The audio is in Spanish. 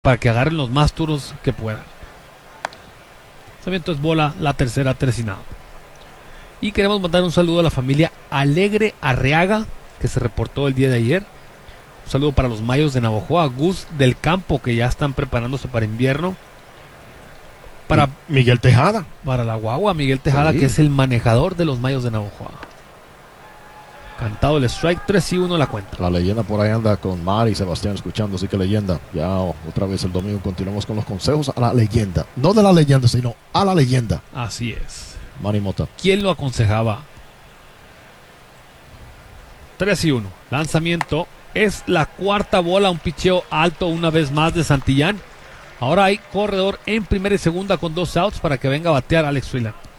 para que agarren los más duros que puedan. Entonces bola la tercera, 3-0. Y queremos mandar un saludo a la familia Alegre Arriaga, que se reportó el día de ayer. Un saludo para los mayos de Navojoa, Gus del Campo, que ya están preparándose para invierno. Para Miguel Tejada. Para la guagua, Miguel Tejada, sí, que es el manejador de los mayos de Navojoa. Cantado el strike, 3-1 la cuenta. La leyenda por ahí anda con Mari y Sebastián escuchando, así que leyenda. Ya otra vez el domingo continuamos con los consejos a la leyenda. No de la leyenda, sino a la leyenda. Así es. Manny Mota. ¿Quién lo aconsejaba? 3-1. Lanzamiento. Es la cuarta bola, un picheo alto una vez más de Santillán. Ahora hay corredor en primera y segunda con 2 outs para que venga a batear Alex Freeland.